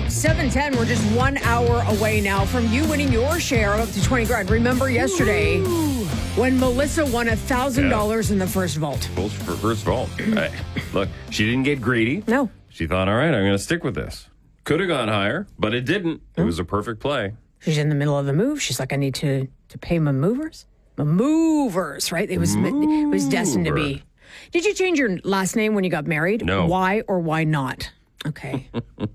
7:10, we're just 1 hour away now from you winning your share of up to 20 grand. Remember yesterday when Melissa won $1,000 in the first vault? First vault. Right. Look, she didn't get greedy. No. She thought, all right, I'm going to stick with this. Could have gone higher, but it didn't. It was a perfect play. She's in the middle of the move. She's like, I need to pay my movers. My movers, right? It was destined to be. Did you change your last name when you got married? No. Why or why not? Okay.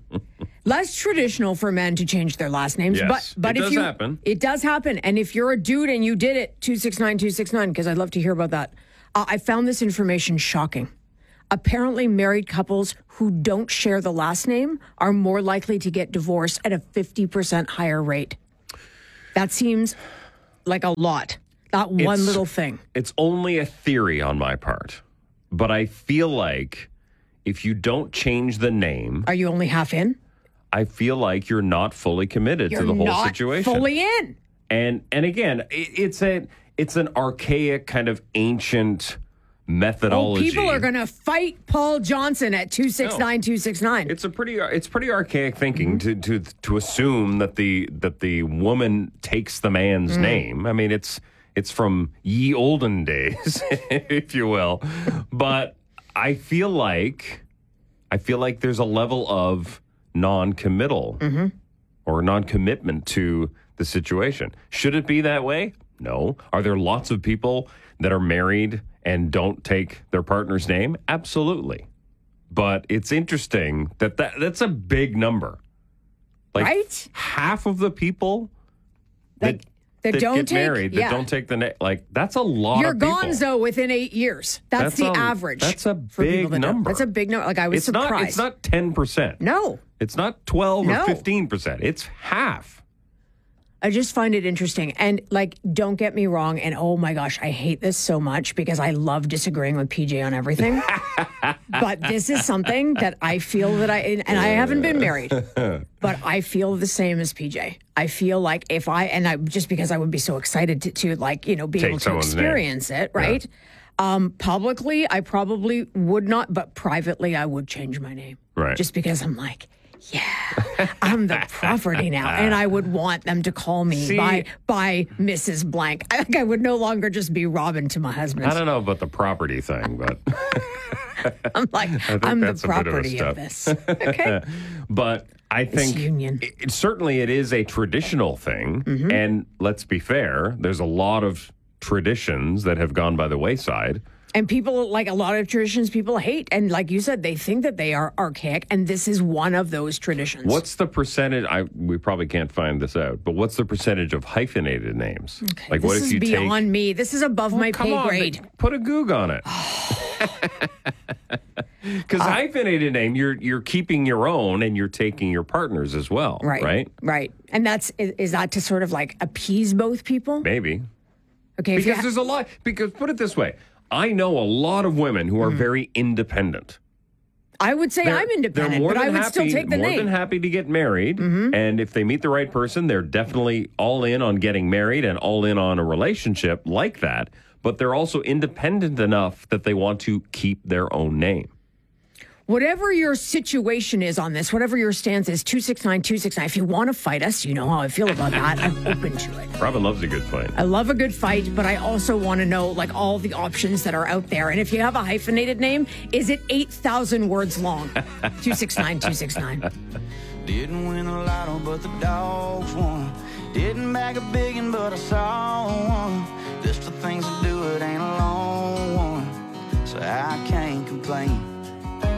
Less traditional for men to change their last names, Yes, but it if does you, happen. It does happen. And if you're a dude and you did it, 269-269, because I'd love to hear about that. I found this information shocking. Apparently, married couples who don't share the last name are more likely to get divorced at a 50% higher rate. That seems like a lot. That one little thing. It's only a theory on my part, but I feel like if you don't change the name, Are you only half in? I feel like you're not fully committed to the whole situation. Fully in. And again, it's an archaic kind of ancient methodology. People are going to fight Paul Johnson at 269-269. It's pretty archaic thinking to assume that the woman takes the man's name. I mean, it's from ye olden days, if you will. But I feel like there's a level of non-committal or non-commitment to the situation. Should it be that way? No. Are there lots of people that are married and don't take their partner's name? Absolutely. But it's interesting that's a big number. Like right? Half of the people that don't get married, that don't take the name, like that's a lot You're of people. You're gonzo within 8 years. That's the average. That's a for big don't. number. That's a big number. Like I was surprised. It's not 10%. No. It's not 12 or 15%. It's half. I just find it interesting. And like, don't get me wrong. And oh my gosh, I hate this so much because I love disagreeing with PJ on everything. But this is something that I feel that I haven't been married, but I feel the same as PJ. I feel like just because I would be so excited to like, you know, be able to experience it, right? Yeah. Publicly, I probably would not, but privately, I would change my name. Right. Just because I'm like, yeah, I'm the property now. And I would want them to call me by Mrs. Blank. I would no longer just be Robin to my husband. I don't know about the property thing, but I'm like, I'm the property of this. Okay. But I think certainly it is a traditional thing. Mm-hmm. And let's be fair, there's a lot of traditions that have gone by the wayside. And people, like a lot of traditions, people hate. And like you said, they think that they are archaic. And this is one of those traditions. What's the percentage? We probably can't find this out. But what's the percentage of hyphenated names? Okay, like, what if you beyond me. This is above my pay grade. Put a goog on it. Because hyphenated name, you're keeping your own and you're taking your partner's as well. Right. And is that to sort of like appease both people? Maybe. Okay. Because there's a lot. Because put it this way. I know a lot of women who are very independent. I would say I'm independent, but I would still take the name. More than happy to get married. Mm-hmm. And if they meet the right person, they're definitely all in on getting married and all in on a relationship like that. But they're also independent enough that they want to keep their own name. Whatever your situation is on this, whatever your stance is, 269-269. If you want to fight us, you know how I feel about that. I'm open to it. Robin loves a good fight. I love a good fight, but I also want to know like all the options that are out there. And if you have a hyphenated name, is it 8,000 words long? 269-269. Didn't win the lotto, but the dogs won. Didn't bag a biggin', but I saw